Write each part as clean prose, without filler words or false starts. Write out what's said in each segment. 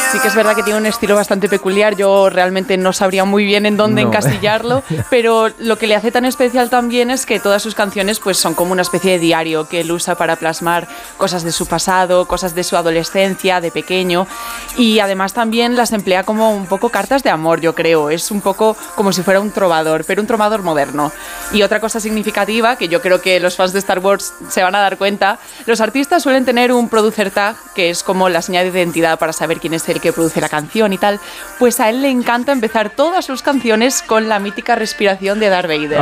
Sí que es verdad que tiene un estilo bastante peculiar, yo realmente no sabría muy bien en dónde encasillarlo, pero lo que le hace tan especial también es que todas sus canciones pues son como una especie de diario que él usa para plasmar cosas de su pasado, cosas de su adolescencia, de pequeño, y además también las emplea como un poco cartas de amor, yo creo, es un poco como si fuera un trovador, pero un trovador moderno. Y otra cosa significativa, que yo creo que los fans de Star Wars se van a dar cuenta, los artistas suelen tener un producer tag, que es como la señal de identidad para saber quién es el que produce la canción y tal, pues a él le encanta empezar todas sus canciones con la mítica respiración de Darth Vader.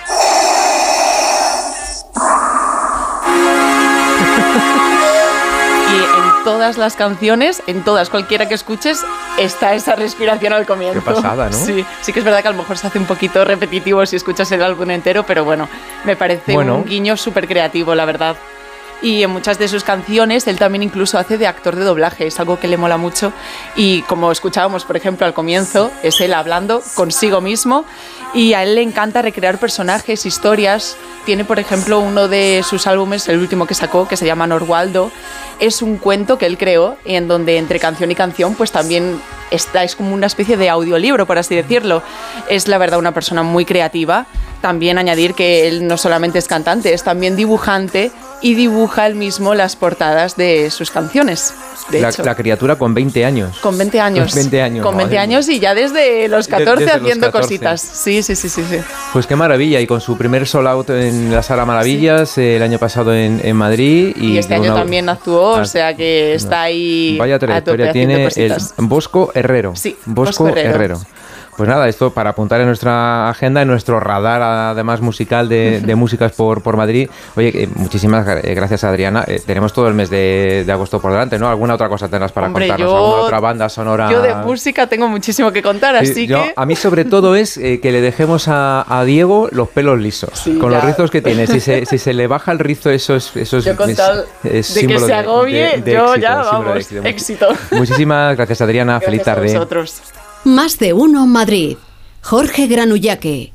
Y en todas las canciones, en todas, cualquiera que escuches, está esa respiración al comienzo. Qué pasada, ¿no? Sí, sí que es verdad que a lo mejor se hace un poquito repetitivo si escuchas el álbum entero, pero bueno, me parece un guiño súper creativo, la verdad. Y en muchas de sus canciones él también incluso hace de actor de doblaje, es algo que le mola mucho, y como escuchábamos por ejemplo al comienzo, es él hablando consigo mismo, y a él le encanta recrear personajes, historias. Tiene por ejemplo uno de sus álbumes, el último que sacó, que se llama Norwaldo, es un cuento que él creó y en donde entre canción y canción pues también está, es como una especie de audiolibro, por así decirlo. Es la verdad una persona muy creativa. También añadir que él no solamente es cantante, es también dibujante y dibuja él mismo las portadas de sus canciones. La criatura con 20 años. Con 20 años. 20 años. Con 20 años y ya desde los 14 desde haciendo los 14. Cositas. Sí. Pues qué maravilla. Y con su primer sold out en la Sala Maravillas el año pasado en Madrid. Y este año también actuó, o sea que está ahí. Vaya trayectoria tiene el Bosco Herrero. Sí, Bosco Herrero. Pues nada, esto para apuntar en nuestra agenda, en nuestro radar además musical de músicas por Madrid. Oye, muchísimas gracias, Adriana. Tenemos todo el mes de agosto por delante, ¿no? ¿Alguna otra cosa tendrás para contarnos? ¿Alguna otra banda sonora? Yo de música tengo muchísimo que contar, así que... A mí sobre todo es que le dejemos a Diego los pelos lisos, con los rizos que tiene. Si se le baja el rizo, eso es yo con tal de que se agobie, yo éxito, ya, vamos, éxito. Muchísimas gracias, Adriana. Feliz tarde. Gracias a vosotros. Más de uno Madrid. Jorge Granullaque.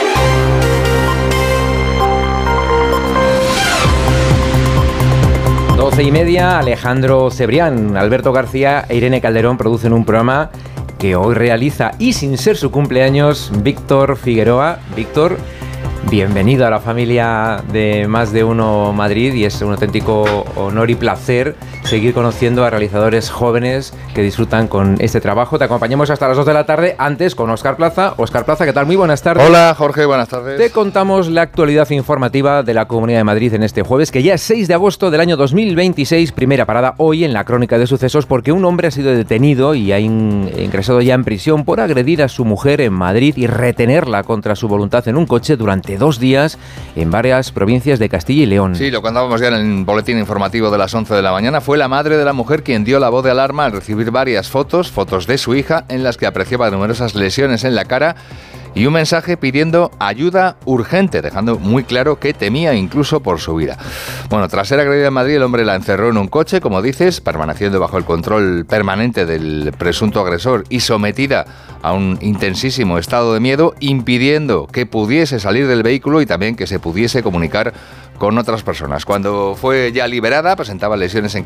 Doce y media, Alejandro Cebrián, Alberto García e Irene Calderón producen un programa que hoy realiza, y sin ser su cumpleaños, Víctor Figueroa. Víctor, bienvenido a la familia de Más de Uno Madrid, y es un auténtico honor y placer seguir conociendo a realizadores jóvenes que disfrutan con este trabajo. Te acompañamos hasta las 2 de la tarde, antes con Óscar Plaza. Óscar Plaza, ¿qué tal? Muy buenas tardes. Hola, Jorge, buenas tardes. Te contamos la actualidad informativa de la Comunidad de Madrid en este jueves, que ya es 6 de agosto del año 2026, primera parada hoy en la crónica de sucesos, porque un hombre ha sido detenido y ha ingresado ya en prisión por agredir a su mujer en Madrid y retenerla contra su voluntad en un coche durante 2 días en varias provincias de Castilla y León. Sí, lo contábamos ya en el boletín informativo de las 11 de la mañana. Fue la madre de la mujer quien dio la voz de alarma al recibir varias fotos de su hija en las que apreciaba numerosas lesiones en la cara y un mensaje pidiendo ayuda urgente, dejando muy claro que temía incluso por su vida. Bueno, tras ser agredida en Madrid, el hombre la encerró en un coche, como dices, permaneciendo bajo el control permanente del presunto agresor y sometida a un intensísimo estado de miedo, impidiendo que pudiese salir del vehículo y también que se pudiese comunicar con otras personas. Cuando fue ya liberada, presentaba lesiones en